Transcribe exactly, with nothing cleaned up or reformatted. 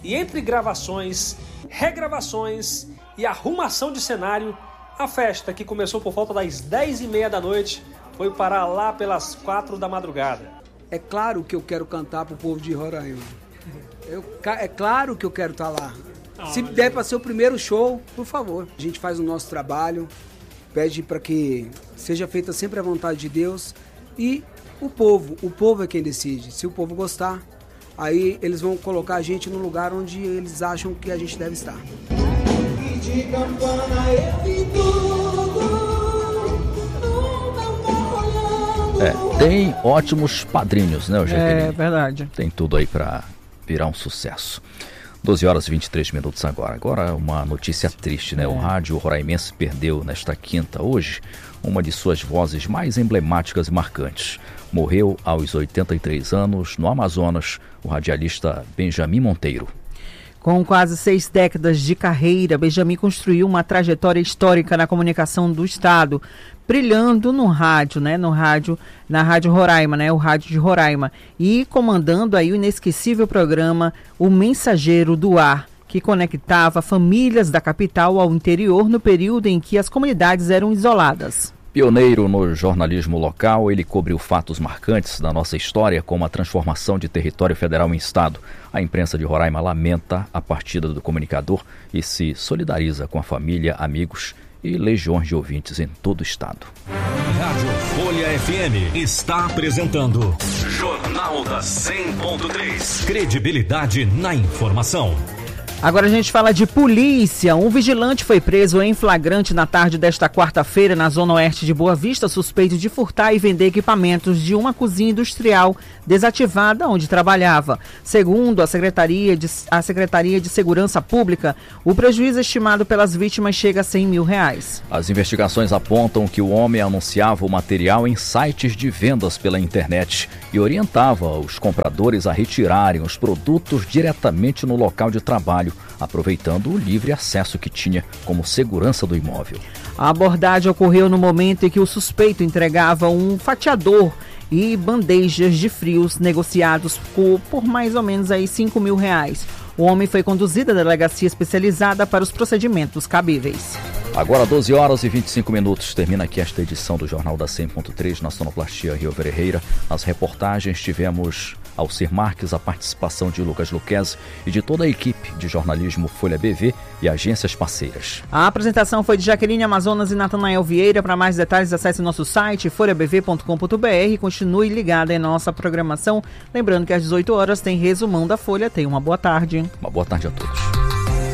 E entre gravações, regravações e arrumação de cenário, a festa, que começou por volta das dez e meia da noite, foi parar lá pelas quatro da madrugada. É claro que eu quero cantar pro povo de Roraima. Eu, é claro que eu quero estar lá. Ah, Se der para ser o primeiro show, por favor. A gente faz o nosso trabalho, pede para que seja feita sempre a vontade de Deus. E o povo, o povo é quem decide. Se o povo gostar, aí eles vão colocar a gente no lugar onde eles acham que a gente deve estar. É, tem ótimos padrinhos, né, Jaqueline? É verdade. Tem tudo aí para virar um sucesso. doze horas e vinte e três minutos agora. Agora uma notícia triste, né? É. O rádio roraimense perdeu nesta quinta, hoje, uma de suas vozes mais emblemáticas e marcantes. Morreu aos oitenta e três anos, no Amazonas, o radialista Benjamin Monteiro. Com quase seis décadas de carreira, Benjamin construiu uma trajetória histórica na comunicação do Estado, brilhando no rádio, né, no rádio, na Rádio Roraima, né, o rádio de Roraima, e comandando aí o inesquecível programa O Mensageiro do Ar, que conectava famílias da capital ao interior no período em que as comunidades eram isoladas. Pioneiro no jornalismo local, ele cobriu fatos marcantes da nossa história, como a transformação de território federal em estado. A imprensa de Roraima lamenta a partida do comunicador e se solidariza com a família, amigos e legiões de ouvintes em todo o estado. Rádio Folha F M está apresentando Jornal da cem ponto três. Credibilidade na informação. Agora a gente fala de polícia. Um vigilante foi preso em flagrante na tarde desta quarta-feira na zona oeste de Boa Vista, suspeito de furtar e vender equipamentos de uma cozinha industrial desativada onde trabalhava. Segundo a Secretaria de, a Secretaria de Segurança Pública, o prejuízo estimado pelas vítimas chega a cem mil reais. As investigações apontam que o homem anunciava o material em sites de vendas pela internet e orientava os compradores a retirarem os produtos diretamente no local de trabalho, aproveitando o livre acesso que tinha como segurança do imóvel. A abordagem ocorreu no momento em que o suspeito entregava um fatiador e bandejas de frios negociados por, por mais ou menos aí cinco mil reais. O homem foi conduzido à delegacia especializada para os procedimentos cabíveis. Agora doze horas e vinte e cinco minutos, termina aqui esta edição do Jornal da cem ponto três na Sonoplastia Rio Ferreira. Nas reportagens tivemos Alcir Marques, a participação de Lucas Luquezzi e de toda a equipe de jornalismo Folha B V e agências parceiras. A apresentação foi de Jaqueline Amazonas e Natanael Vieira. Para mais detalhes, acesse nosso site folha b v ponto com ponto b r e continue ligado em nossa programação. Lembrando que às dezoito horas tem resumão da Folha. Tenha uma boa tarde. Uma boa tarde a todos.